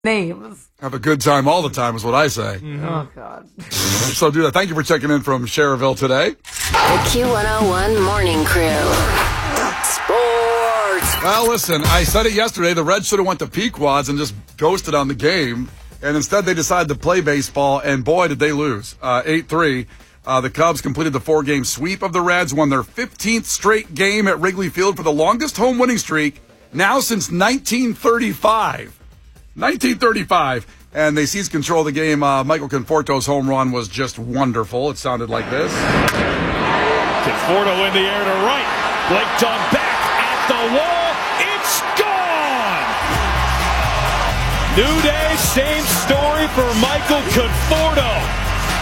names. Have a good time all the time is what I say. Mm-hmm. Oh, God. So do that. Thank you for checking in from Cherville today. The Q101 Morning Crew. Sports. Well, listen, I said it yesterday. The Reds should have went to Pequods and just ghosted on the game. And instead they decided to play baseball, and boy, did they lose. 8-3. The Cubs completed the 4-game sweep of the Reds, won their 15th straight game at Wrigley Field for the longest home winning streak now since 1935. 1935. And they seized control of the game. Michael Conforto's home run was just wonderful. It sounded like this. Conforto in the air to right. Blake Dunn back at the wall. It's gone! New day, same story for Michael Conforto.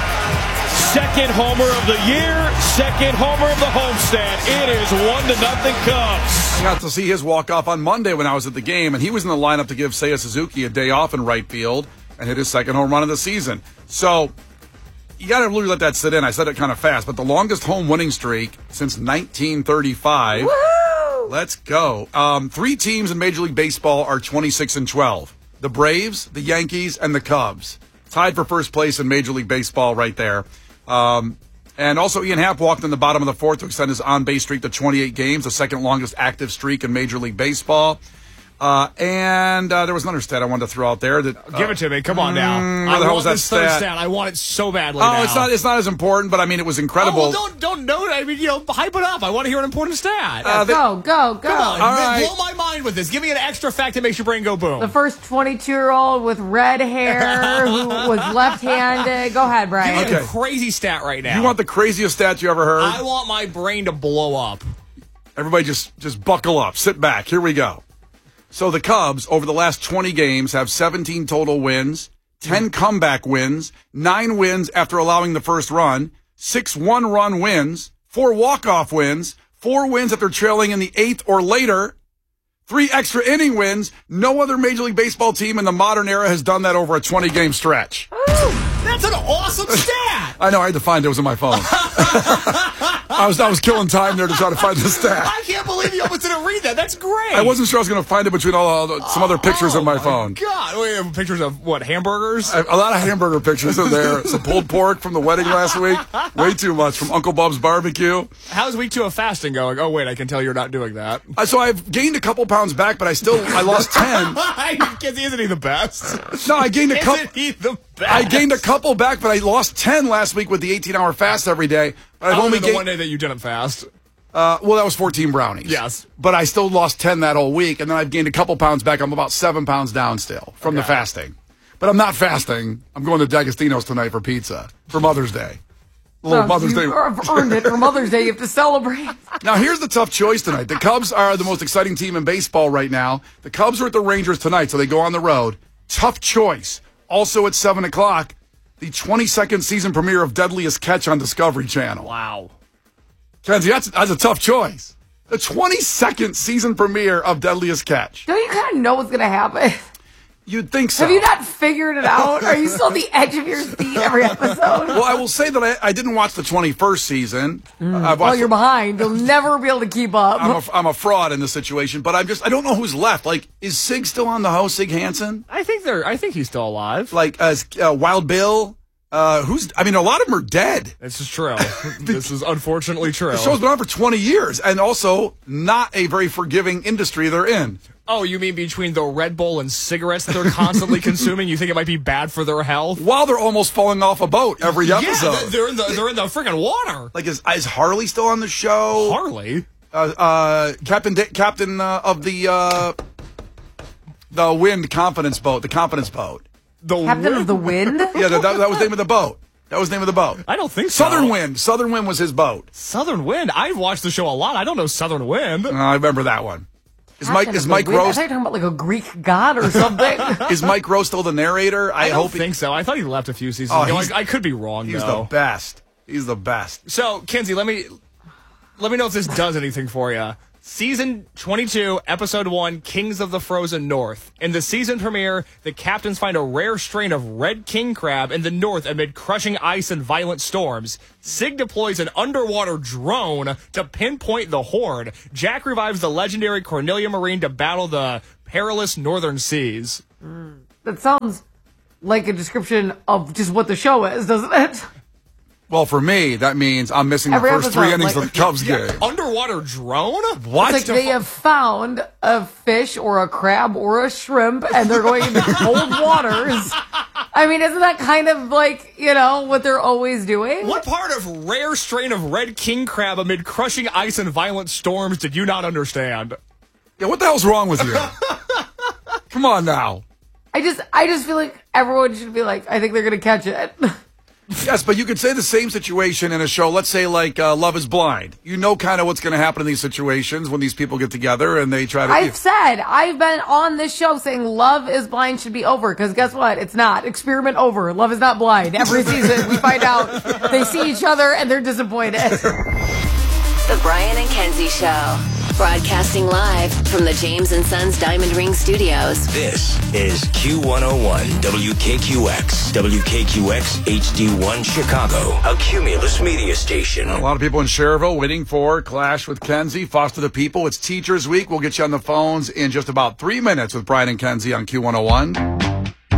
Second homer of the year, second homer of the homestand. It is 1-0 Cubs. I got to see his walk-off on Monday when I was at the game, and he was in the lineup to give Seiya Suzuki a day off in right field and hit his second home run of the season. So you got to really let that sit in. I said it kind of fast, but the longest home winning streak since 1935. Woo! Let's go. 3 teams in Major League Baseball are 26-12. The Braves, the Yankees, and the Cubs. Tied for first place in Major League Baseball right there. And also Ian Happ walked in the bottom of the 4th to extend his on-base streak to 28 games, the second longest active streak in Major League Baseball. And there was another stat I wanted to throw out there. That Give it to me. Come on now. Where the hell was that stat? I want it so badly Oh, now. it's not as important, but I mean, it was incredible. Oh, well, don't know it. I mean, hype it up. I want to hear an important stat. Go. Come on. All right. Blow my mind with this. Give me an extra fact that makes your brain go boom. The first 22-year-old with red hair who was left-handed. Go ahead, Brian. Give me a crazy stat right now. You want the craziest stat you ever heard? I want my brain to blow up. Everybody just buckle up. Sit back. Here we go. So the Cubs, over the last 20 games, have 17 total wins, 10 comeback wins, 9 wins after allowing the first run, 6 one-run wins, 4 walk-off wins, 4 wins after trailing in the 8th or later, 3 extra inning wins. No other Major League Baseball team in the modern era has done that over a 20-game stretch. That's an awesome stat. I know. I had to find it. It was in my phone. I was killing time there to try to find the stat. I can't believe you almost didn't read that. That's great. I wasn't sure I was going to find it between some other pictures on my phone. God, we have pictures of what, hamburgers? A lot of hamburger pictures are there. Some pulled pork from the wedding last week. Way too much from Uncle Bub's barbecue. How's week 2 of fasting going? Oh wait, I can tell you're not doing that. So I've gained a couple pounds back, but I lost 10. Isn't he the best? No, I gained a couple. Isn't he the best? I gained a couple back, but I lost 10 last week with the 18-hour fast every day. But I've only the one day that you didn't fast. Well, that was 14 brownies. Yes. But I still lost 10 that whole week, and then I've gained a couple pounds back. I'm about 7 pounds down still from the fasting. But I'm not fasting. I'm going to D'Agostino's tonight for pizza for Mother's Day. Mother's Day. You've earned it for Mother's Day. You have to celebrate. Now, here's the tough choice tonight. The Cubs are the most exciting team in baseball right now. The Cubs are at the Rangers tonight, so they go on the road. Tough choice. Also at 7 o'clock, the 22nd season premiere of Deadliest Catch on Discovery Channel. Wow. Kenzie, that's a tough choice. The 22nd season premiere of Deadliest Catch. Don't you kind of know what's going to happen? You'd think so. Have you not figured it out? Are you still on the edge of your seat every episode? Well, I will say that I didn't watch the 21st season. Well, you're behind. You'll never be able to keep up. I'm a fraud in this situation, but I don't know who's left. Like, is Sig still on the host, Sig Hansen? I think he's still alive. Like, Wild Bill? A lot of them are dead. This is true. This is unfortunately true. The show's been on for 20 years, and also not a very forgiving industry they're in. Oh, you mean between the Red Bull and cigarettes that they're constantly consuming, you think it might be bad for their health? While they're almost falling off a boat every episode. Yeah, they're in the freaking water. Like, is Harley still on the show? Harley? Captain of the Wind Confidence Boat, the Confidence Boat. Captain of the Wind? Yeah, that was the name of the boat. That was the name of the boat. I don't think so. Southern Wind. Southern Wind was his boat. Southern Wind? I've watched the show a lot. I don't know Southern Wind. I remember that one. Is Mike Rose? I thought you were talking about like a Greek god or something. Is Mike Rose still the narrator? I don't think so. I thought he left a few seasons ago. I could be wrong, He's though. the best. He's the best. So, Kenzie, let me know if this does anything for you. Season 22, Episode 1, Kings of the Frozen North. In the season premiere, the captains find a rare strain of red king crab in the north amid crushing ice and violent storms. Sig deploys an underwater drone to pinpoint the horde. Jack revives the legendary Cornelia Marine to battle the perilous northern seas. That sounds like a description of just what the show is, doesn't it? Well, for me, that means I'm missing Every the first 3 episode, innings like- of the Cubs game. Underwater drone? What? It's like they have found a fish or a crab or a shrimp, and they're going into cold waters. I mean, isn't that kind of like, what they're always doing? What part of rare strain of red king crab amid crushing ice and violent storms did you not understand? Yeah, what the hell's wrong with you? Come on now. I just feel like everyone should be like, I think they're going to catch it. Yes, but you could say the same situation in a show. Let's say like Love is Blind. You know kind of what's going to happen in these situations when these people get together and they try to... I've been on this show saying Love is Blind should be over, because guess what? It's not. Experiment over. Love is not blind. Every season we find out they see each other and they're disappointed. The Brian and Kenzie Show. Broadcasting live from the James & Sons Diamond Ring Studios. This is Q101 WKQX, WKQX HD1 Chicago, a Cumulus media station. A lot of people in Cherville waiting for Clash with Kenzie, Foster the People. It's Teachers Week. We'll get you on the phones in just about 3 minutes with Brian and Kenzie on Q101.